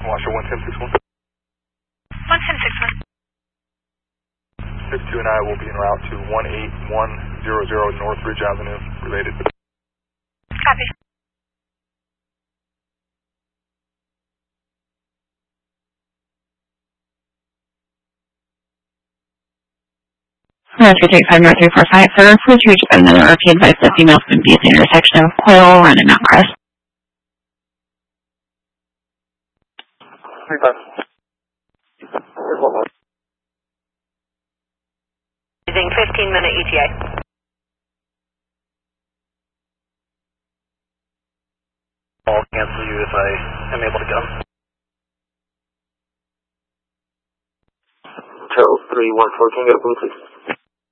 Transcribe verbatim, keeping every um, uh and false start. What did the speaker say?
Washer one ten six one. one ten six one. six two and I will be en route to one eight one zero zero Northridge Avenue, related. Copy. Roger three five North three four five, sir. Please reach about another R P advice that females can be at the intersection of Coyle Run and Mount Crest. three five. Using fifteen minute E T A. I'll cancel you if I am able to come. Charles three one four, can you get a blue, please?